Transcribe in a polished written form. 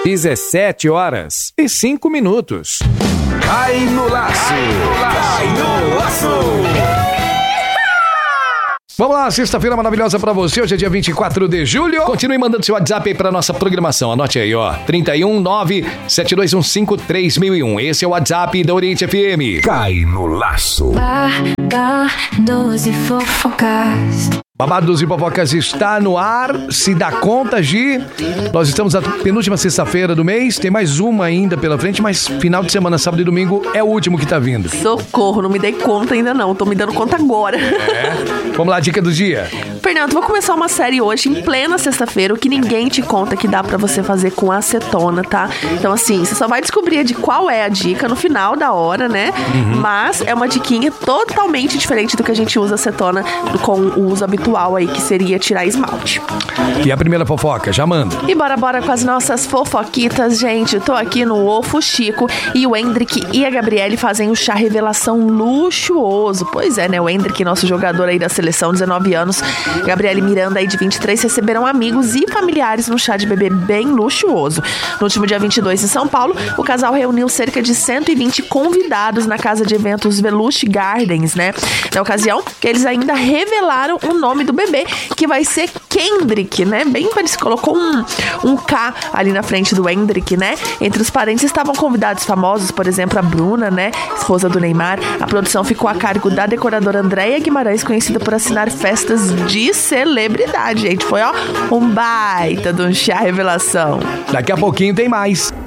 17h05. Cai no laço! Cai no laço! Vamos lá, sexta-feira maravilhosa pra você, hoje é dia 24 de julho. Continue mandando seu WhatsApp aí pra nossa programação, anote aí, ó, 319-7215-3001. Esse é o WhatsApp da Oriente FM. Cai no laço. Babados e fofocas. Babados e Fofocas está no ar, se dá conta, Gi. Nós estamos na penúltima sexta-feira do mês, tem mais uma ainda pela frente, mas final de semana, sábado e domingo, é o último que tá vindo. Socorro, não me dei conta ainda não, tô me dando conta agora. Vamos lá, dica do dia. Fernando, vou começar uma série hoje, em plena sexta-feira, o que ninguém te conta que dá pra você fazer com acetona, tá? Então assim, você só vai descobrir de qual é a dica no final da hora, né? Mas é uma diquinha totalmente diferente do que a gente usa acetona com o uso habitual aí, que seria tirar esmalte. E a primeira fofoca, já manda. E bora com as nossas fofoquitas, gente. Tô aqui no Ofo Chico e o Hendrick e a Gabriele fazem o chá revelação luxuoso. Pois é, né? O Hendrick, nosso jogador aí da seleção, 19 anos. Gabriele Miranda aí de 23 receberam amigos e familiares no chá de bebê bem luxuoso. No último dia 22 em São Paulo, o casal reuniu cerca de 120 convidados na casa de eventos Veluche Gardens, né? Na ocasião, eles ainda revelaram o nome do bebê, que vai ser Kendrick, né? Bem parecido, colocou um K ali na frente do Hendrick, né? Entre os parentes estavam convidados famosos, por exemplo, a Bruna, né? Esposa do Neymar. A produção ficou a cargo da decoradora Andréia Guimarães, conhecida por assinar festas de celebridade, gente. Foi, ó, um baita de um chá revelação. Daqui a pouquinho tem mais.